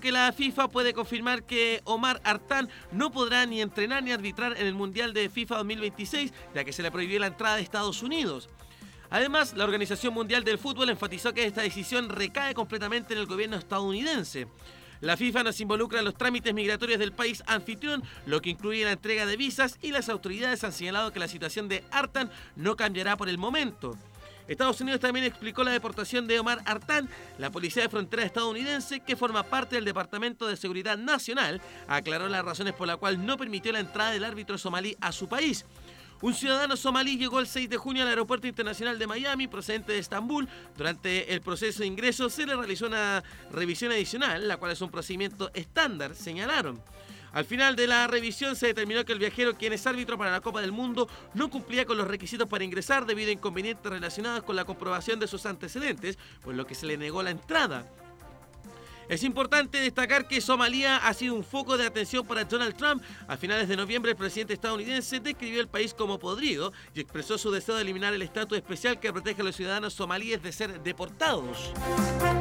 que la FIFA puede confirmar que Omar Artan no podrá ni entrenar ni arbitrar en el Mundial de FIFA 2026, ya que se le prohibió la entrada de Estados Unidos. Además, la Organización Mundial del Fútbol enfatizó que esta decisión recae completamente en el gobierno estadounidense. La FIFA no se involucra en los trámites migratorios del país anfitrión, lo que incluye la entrega de visas, y las autoridades han señalado que la situación de Artan no cambiará por el momento. Estados Unidos también explicó la deportación de Omar Artan. La Policía de Frontera estadounidense, que forma parte del Departamento de Seguridad Nacional, aclaró las razones por las cuales no permitió la entrada del árbitro somalí a su país. Un ciudadano somalí llegó el 6 de junio al Aeropuerto Internacional de Miami, procedente de Estambul. Durante el proceso de ingreso se le realizó una revisión adicional, la cual es un procedimiento estándar, señalaron. Al final de la revisión se determinó que el viajero, quien es árbitro para la Copa del Mundo, no cumplía con los requisitos para ingresar debido a inconvenientes relacionados con la comprobación de sus antecedentes, por lo que se le negó la entrada. Es importante destacar que Somalia ha sido un foco de atención para Donald Trump. A finales de noviembre, el presidente estadounidense describió el país como podrido y expresó su deseo de eliminar el estatus especial que protege a los ciudadanos somalíes de ser deportados.